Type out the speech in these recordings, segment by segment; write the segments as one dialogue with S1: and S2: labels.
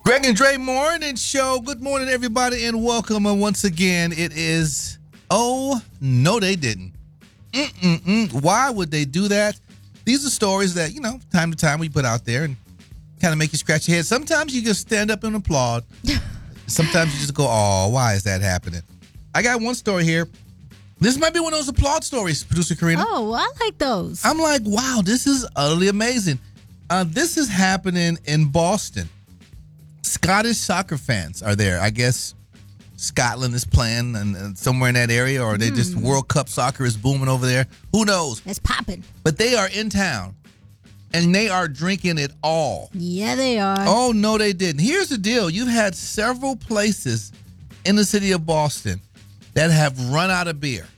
S1: Greg and Dre Morning Show. Good morning, everybody, and welcome. And once again, it is, oh, no, they didn't. Why would they do that? These are stories that, time to time we put out there and kind of make you scratch your head. Sometimes you just stand up and applaud. Sometimes you just go, oh, why is that happening? I got one story here. This might be one of those applaud stories, Producer Karina.
S2: Oh, I like those.
S1: I'm like, wow, this is utterly amazing. This is happening in Boston. Scottish soccer fans are there. I guess Scotland is playing and somewhere in that area, or they just World Cup soccer is booming over there. Who knows?
S2: It's popping.
S1: But they are in town, and they are drinking it all.
S2: Yeah, they are.
S1: Oh, no, they didn't. Here's the deal. You've had several places in the city of Boston that have run out of beer.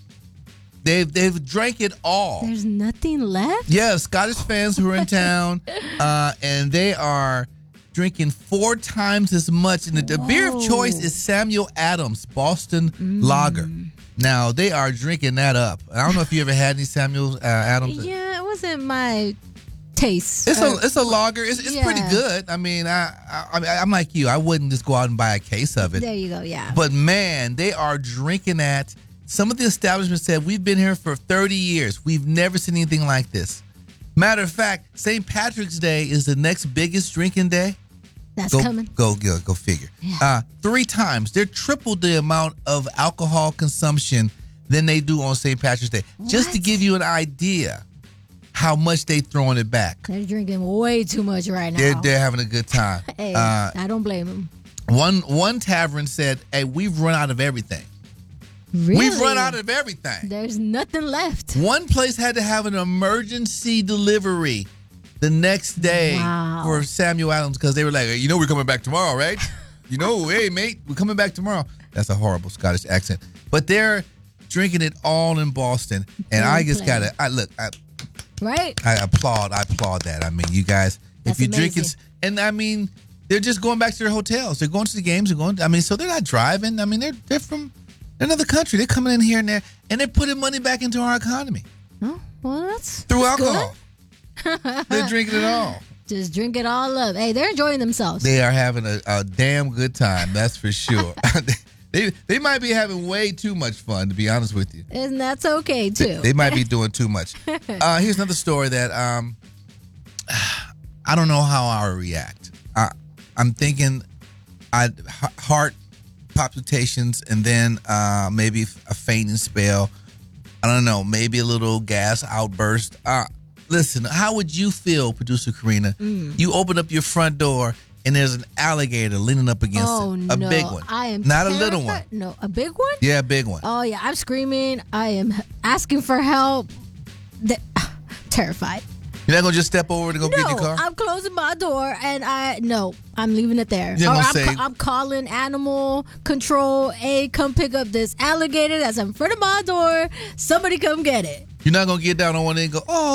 S1: They've drank it all.
S2: There's nothing left?
S1: Yeah, Scottish fans who are in town, and they are drinking 4 times as much. And the beer of choice is Samuel Adams Boston Lager. Now, they are drinking that up. I don't know if you ever had any Samuel Adams.
S2: Yeah, it wasn't my taste.
S1: It's a lager. It's pretty good. I mean, I'm like you. I wouldn't just go out and buy a case of it.
S2: There you go, yeah.
S1: But, man, they are drinking that. Some of the establishments said, we've been here for 30 years. We've never seen anything like this. Matter of fact, St. Patrick's Day is the next biggest drinking day.
S2: That's coming.
S1: Go figure.
S2: Yeah.
S1: 3 times. They're triple the amount of alcohol consumption than they do on St. Patrick's Day.
S2: What?
S1: Just to give you an idea how much they throwing it back.
S2: They're drinking way too much right now.
S1: They're having a good time.
S2: Hey, I don't blame them.
S1: One tavern said, hey, we've run out of everything.
S2: Really?
S1: We've run out of everything.
S2: There's nothing left.
S1: One place had to have an emergency delivery the next day for Samuel Adams because they were like, we're coming back tomorrow, right? Hey, mate, we're coming back tomorrow. That's a horrible Scottish accent. But they're drinking it all in Boston. And I just got to,
S2: right?
S1: I applaud that. I mean, you guys,
S2: That's
S1: if you're
S2: amazing.
S1: drinking, and I mean, they're just going back to their hotels. They're going to the games. So they're not driving. I mean, they're from another country. They're coming in here and there, and they're putting money back into our economy.
S2: Oh, well, that's
S1: through
S2: that's
S1: alcohol. They're drinking it all.
S2: Just drink it all up. Hey, they're enjoying themselves.
S1: They are having a damn good time. That's for sure. They might be having way too much fun, to be honest with you.
S2: And that's okay, too.
S1: They might be doing too much. Here's another story that I don't know how I would react. I'm thinking heart palpitations and then maybe a fainting spell. I don't know, maybe a little gas outburst. Listen, how would you feel, Producer Karina? You open up your front door and there's an alligator leaning up against it. A big one.
S2: I am
S1: not
S2: terrified.
S1: A little one.
S2: No, a big one?
S1: Yeah, a big one.
S2: Oh, yeah. I'm screaming. I am asking for help. Terrified.
S1: You're not going to just step over to go get your car?
S2: No, I'm closing my door and I'm leaving it there.
S1: You're gonna say,
S2: I'm calling animal control. Hey, come pick up this alligator that's in front of my door. Somebody come get it.
S1: You're not going to get down on one knee and go, oh.